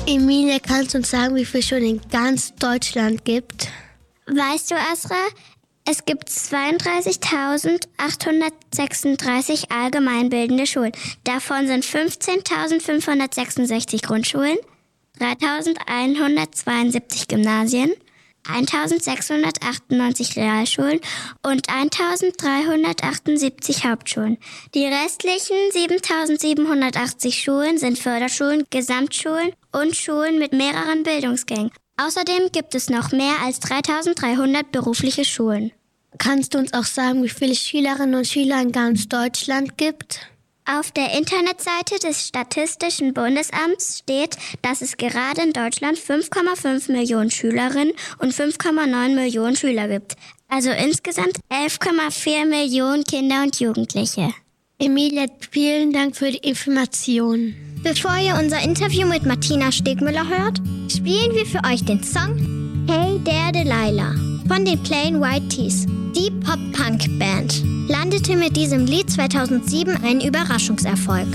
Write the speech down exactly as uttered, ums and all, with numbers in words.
Emilia, kannst du uns sagen, wie viele Schulen in ganz Deutschland gibt? Weißt du, Asra, es gibt zweiunddreißigtausendachthundertsechsunddreißig allgemeinbildende Schulen. Davon sind fünfzehntausendfünfhundertsechsundsechzig Grundschulen, dreitausendeinhundertzweiundsiebzig Gymnasien, eintausendsechshundertachtundneunzig Realschulen und eintausenddreihundertachtundsiebzig Hauptschulen. Die restlichen siebentausendsiebenhundertachtzig Schulen sind Förderschulen, Gesamtschulen und Schulen mit mehreren Bildungsgängen. Außerdem gibt es noch mehr als dreitausenddreihundert berufliche Schulen. Kannst du uns auch sagen, wie viele Schülerinnen und Schüler in ganz Deutschland gibt? Auf der Internetseite des Statistischen Bundesamts steht, dass es gerade in Deutschland fünf Komma fünf Millionen Schülerinnen und fünf Komma neun Millionen Schüler gibt. Also insgesamt elf Komma vier Millionen Kinder und Jugendliche. Emilia, vielen Dank für die Informationen. Bevor ihr unser Interview mit Martina Stegmüller hört, spielen wir für euch den Song Hey There Delilah von den Plain White T's. Die Pop-Punk-Band landete mit diesem Lied zweitausendsieben einen Überraschungserfolg.